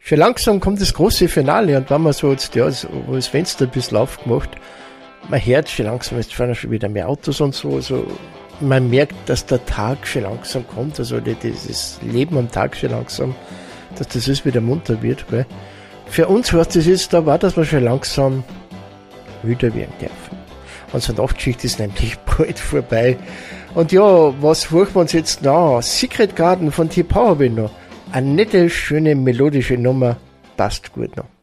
schon langsam kommt das große Finale und wenn man so jetzt, ja, so, das Fenster ein bisschen aufgemacht, man hört schon langsam, jetzt fahren schon wieder mehr Autos und so, also man merkt, dass der Tag schon langsam kommt, also das Leben am Tag schon langsam, dass das alles wieder munter wird, gell. Für uns heißt das jetzt aber auch, dass wir schon langsam müde werden dürfen. Unsere Nachtschicht ist nämlich bald vorbei. Und ja, was horchen wir uns jetzt nach? Secret Garden von T-Power habe ich noch. Eine nette, schöne, melodische Nummer, passt gut noch.